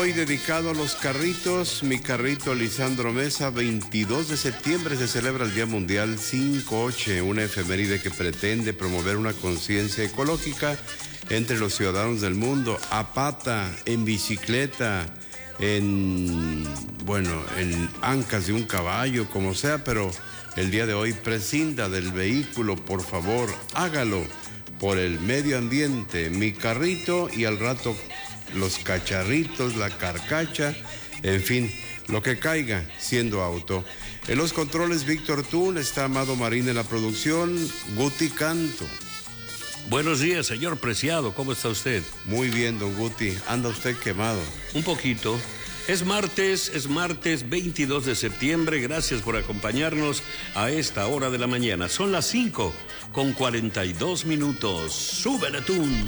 Hoy dedicado a los carritos, mi carrito Lisandro Mesa, 22 de septiembre se celebra el Día Mundial sin Coche, una efeméride que pretende promover una conciencia ecológica entre los ciudadanos del mundo, a pata, en bicicleta, en ancas de un caballo, como sea, pero el día de hoy prescinda del vehículo, por favor, hágalo por el medio ambiente, mi carrito y al rato los cacharritos, la carcacha, en fin, lo que caiga siendo auto. En los controles Víctor Tún, está Amado Marín en la producción, Guti Canto. Buenos días, señor Preciado, ¿cómo está usted? Muy bien, don Guti, anda usted quemado. Un poquito. Es martes 22 de septiembre, gracias por acompañarnos a esta hora de la mañana. Son las 5:42. ¡Súbele, Tún!